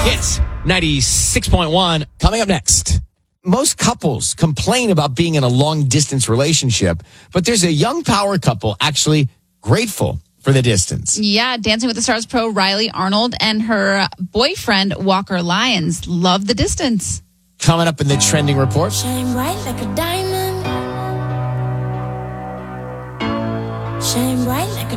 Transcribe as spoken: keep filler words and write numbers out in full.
Hits ninety-six point one. Coming up next. Most couples complain about being in a long-distance relationship, but there's a young power couple actually grateful for the distance. Yeah, Dancing with the Stars pro Riley Arnold and her boyfriend Walker Lyons love the distance. Coming up in the trending report. Shine bright like a diamond. Shine bright